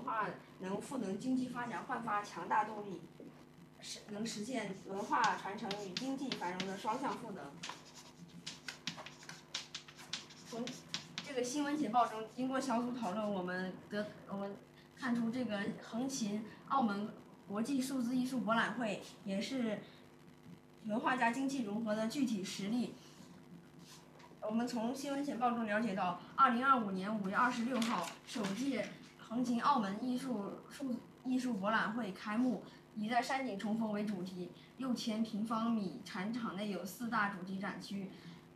化能赋能经济发展焕发强大动力，能实现文化传承与经济繁荣的双向赋能。从这个新闻简报中，经过小组讨论，我们看出这个横琴澳门国际数字艺术博览会也是文化加经济融合的具体实例。我们从新闻简报中了解到，2025年5月26号，首届横琴澳门艺术博览会开幕，以在山景重逢为主题，6000平方米展场内有4大主题展区。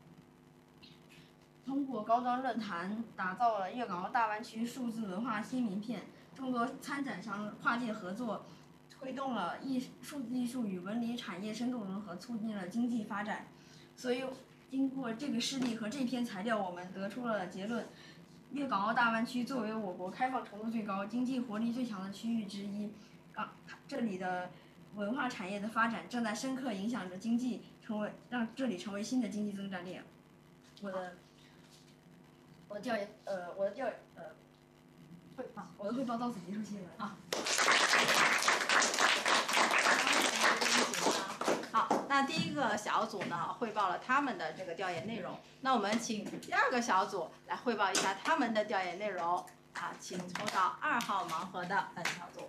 通过高端论坛打造了粤港澳大湾区数字文化新名片，众多参展商跨界合作，推动了数字艺术与文旅产业深度融合，促进了经济发展。所以，经过这个事例和这篇材料，我们得出了结论：粤港澳大湾区作为我国开放程度最高、经济活力最强的区域之一，这里的文化产业的发展正在深刻影响着经济，让这里成为新的经济增长点。我的汇报到此结束，谢谢大家。 好，那第一个小组呢汇报了他们的这个调研内容，那我们请第二个小组来汇报一下他们的调研内容。请抽到2号盲盒的本小组。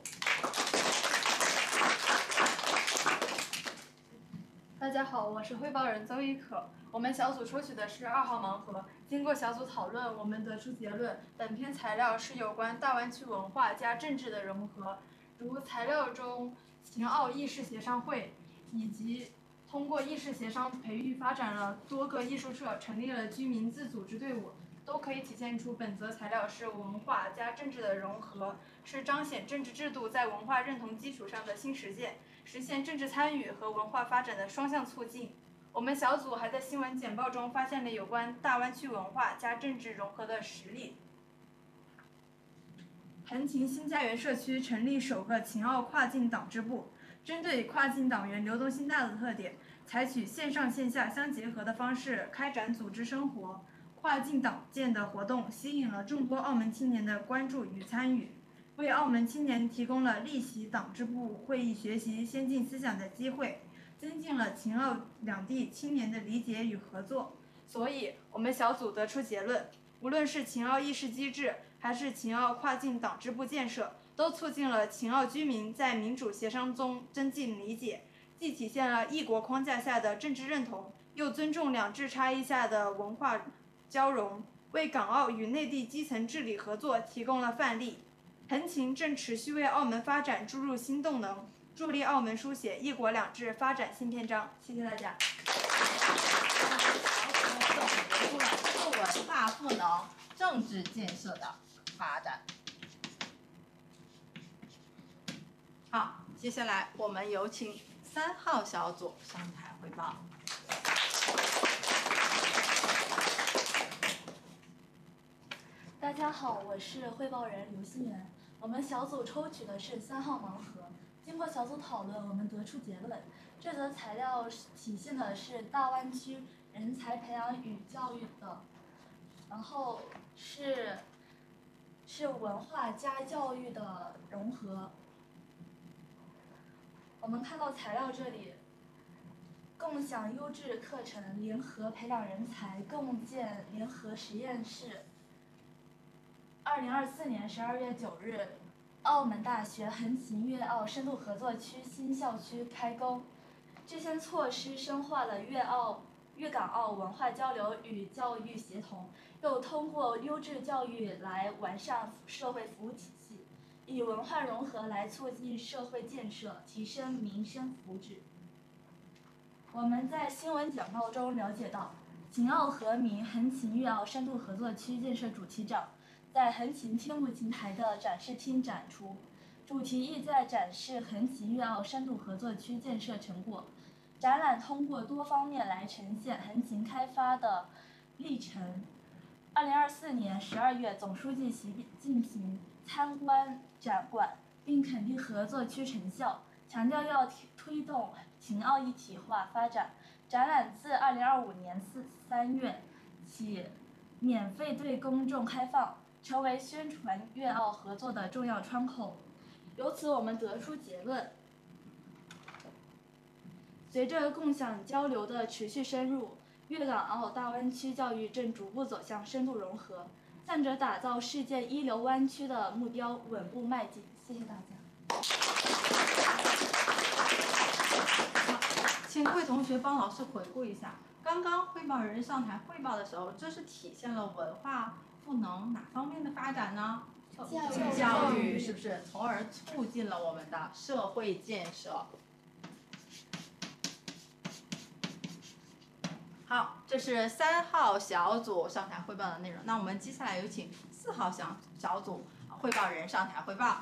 大家好，我是汇报人邹一可。我们小组抽取的是2号盲盒。经过小组讨论，我们得出结论：本篇材料是有关大湾区文化加政治的融合，如材料中秦澳意识协商会以及通过意识协商培育发展了多个艺术社，成立了居民自组织队伍，都可以体现出本则材料是文化加政治的融合，是彰显政治制度在文化认同基础上的新实践，实现政治参与和文化发展的双向促进。我们小组还在新闻简报中发现了有关大湾区文化加政治融合的实例。横琴新家园社区成立首个秦澳跨境党支部，针对跨境党员流动性大的特点，采取线上线下相结合的方式开展组织生活。跨境党建的活动吸引了众多澳门青年的关注与参与，为澳门青年提供了立席党支部会议学习先进思想的机会，增进了秦澳两地青年的理解与合作。所以，我们小组得出结论：无论是秦澳议事机制，还是秦澳跨境党支部建设，都促进了秦澳居民在民主协商中增进理解，既体现了异国框架下的政治认同，又尊重两制差异下的文化交融，为港澳与内地基层治理合作提供了范例。横琴正持续为澳门发展注入新动能，助力澳门书写一国两制发展新篇章。谢谢大家。 出了自文化赋能政治建设的发展。好，接下来我们有请3号小组上台汇报。 大家好，我是汇报人刘欣媛。我们小组抽取的是3号盲盒。经过小组讨论，我们得出结论：这则材料体现的是大湾区人才培养与教育的，然后是文化加教育的融合。我们看到材料这里，共享优质课程，联合培养人才，共建联合实验室。2024年12月9日，澳门大学横琴粤澳深度合作区新校区开工。这些措施深化了粤港澳文化交流与教育协同，又通过优质教育来完善社会服务体系，以文化融合来促进社会建设，提升民生福祉。我们在新闻简报中了解到，秦澳和民横琴粤澳深度合作区建设主题展在横琴天幕琴台的展示厅展出，主题意在展示横琴粤澳深度合作区建设成果。展览通过多方面来呈现横琴开发的历程。2024年12月，总书记习近平参观展馆，并肯定合作区成效，强调要推动秦澳一体化发展。展览自2025年3月起免费对公众开放， 成为宣传粤澳合作的重要窗口。由此我们得出结论：随着共享交流的持续深入，粤港澳大湾区教育正逐步走向深度融合，向着打造世界一流湾区的目标稳步迈进。谢谢大家。 请各位同学帮老师回顾一下，刚刚汇报人上台汇报的时候，这是体现了文化赋能哪方面的发展呢？教育是不是？从而促进了我们的社会建设。好，这是3号小组上台汇报的内容。那我们接下来有请4号小组汇报人上台汇报。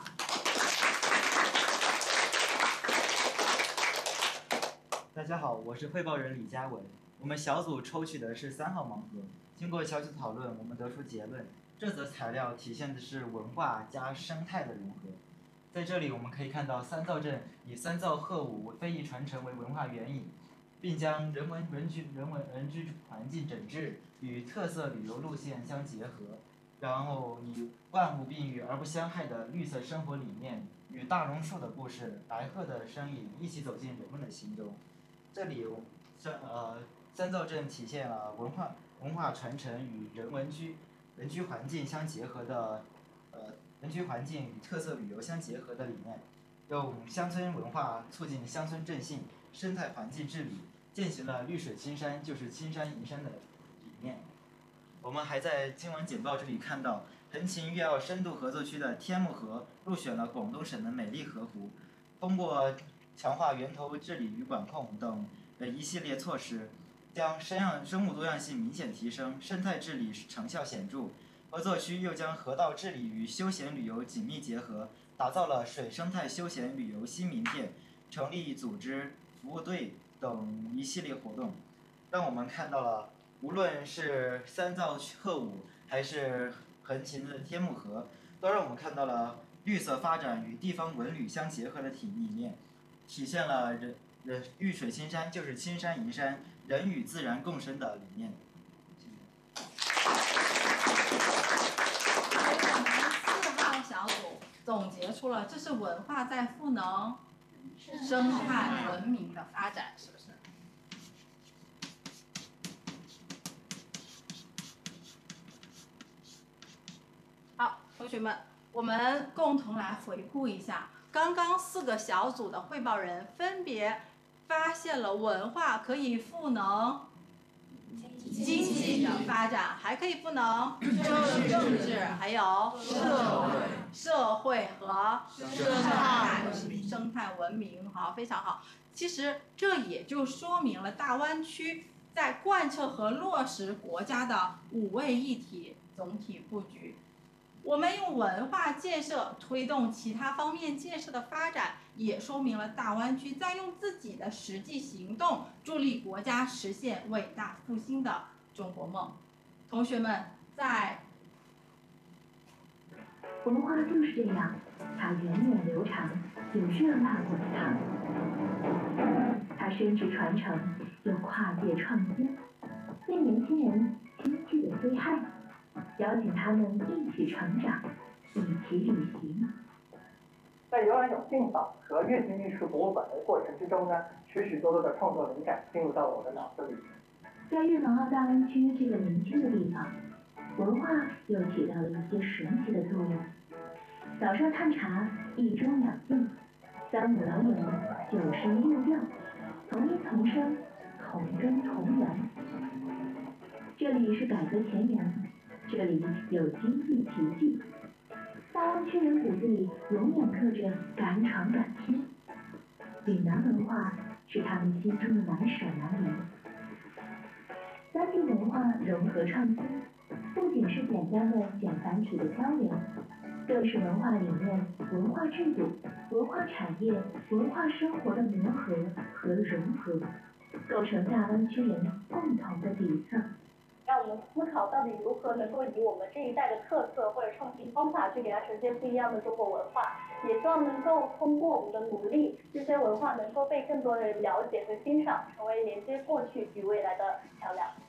大家好，我是汇报人李佳文。我们小组抽取的是3号盲盒。经过小组讨论，我们得出结论：这则材料体现的是文化加生态的融合。在这里，我们可以看到三灶镇以三灶鹤舞非遗传承为文化援引，并将人居环境整治与特色旅游路线相结合，然后以万物并育而不相害的绿色生活理念与大榕树的故事、白鹤的身影一起走进人们的心中。这里三灶镇体现了文化传承与人居环境相结合的人居环境与特色旅游相结合的理念，用乡村文化促进乡村振兴、生态环境治理，践行了绿水青山就是青山银山的理念。我们还在新闻简报这里看到，横琴粤澳深度合作区的天目河入选了广东省的美丽河湖。通过强化源头治理与管控等一系列措施，将生物多样性明显提升，生态治理成效显著。合作区又将河道治理与休闲旅游紧密结合，打造了水生态休闲旅游新名片，成立组织、服务队等一系列活动，让我们看到了无论是三灶鹤舞还是横琴的天目河，都让我们看到了绿色发展与地方文旅相结合的理念，体现了绿水青山就是青山银山，人与自然共生的理念。 4号小组总结出了这是文化在赋能生态文明的发展，是不是？好，同学们，我们共同来回顾一下刚刚4个小组的汇报人分别发现了文化可以赋能经济的发展，还可以赋能政治，还有社会和生态文明。好，非常好。其实这也就说明了大湾区在贯彻和落实国家的5位一体总体布局。我们用文化建设推动其他方面建设的发展，也说明了大湾区在用自己的实际行动助力国家实现伟大复兴的中国梦。同学们，在文化就是这样，它源远流长，有热辣滚烫；它深植传承，又跨界创新，对年轻人积极的追害，邀请他们一起成长，一起旅行。 在游览永定坊和粤剧艺术博物馆的过程之中呢，许多的创作灵感进入到了我的脑子里。 在粤港澳大湾区这个年轻的地方，文化又起到了一些神奇的作用。早上探茶，一粥两鬓，三五老友，九声六调，同音同声，同根同源。这里是改革前沿，这里有经济奇迹。大湾区人骨子里永远刻着敢闯敢拼，岭南文化是他们心中的难舍难离。三地文化融合创新，不仅是简单的简繁体的交流，更是文化理念、文化制度、文化产业、文化生活的磨合和融合，构成大湾区人共同的底色。 让我们思考到底如何能够以我们这一代的特色或者创新方法去给它呈现不一样的中国文化，也希望能够通过我们的努力，这些文化能够被更多人了解和欣赏，成为连接过去与未来的桥梁。